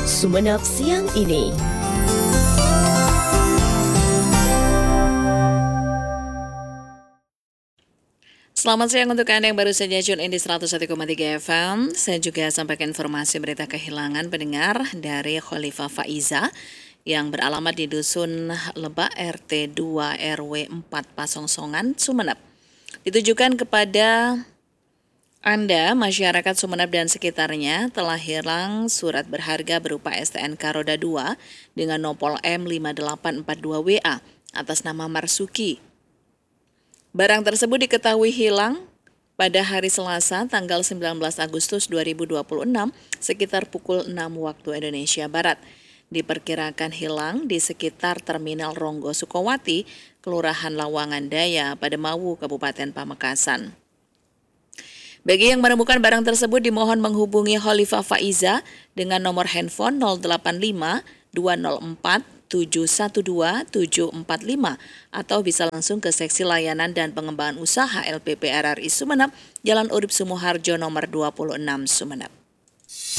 Sumeneb siang ini. Selamat siang untuk Anda yang baru saja tune in di 101,3 FM. Saya juga sampaikan informasi berita kehilangan pendengar dari Khalifah Faiza yang beralamat di Dusun Lebak RT 2 RW 4 Pasongsongan, Sumeneb. Ditujukan kepada Anda, masyarakat Sumeneb dan sekitarnya telah hilang surat berharga berupa STNK Roda 2 dengan nopol M5842WA atas nama Marsuki. Barang tersebut diketahui hilang pada hari Selasa tanggal 19 Agustus 2026 sekitar pukul 6 waktu Indonesia Barat. Diperkirakan hilang di sekitar Terminal Ronggo Sukowati, Kelurahan Lawangan Daya, Pademawu, Kabupaten Pamekasan. Bagi yang menemukan barang tersebut dimohon menghubungi Khalifah Faiza dengan nomor handphone 085 204 712 745 atau bisa langsung ke Seksi Layanan dan Pengembangan Usaha LPP RRI Sumeneb, Jalan Urip Sumoharjo nomor 26 Sumeneb.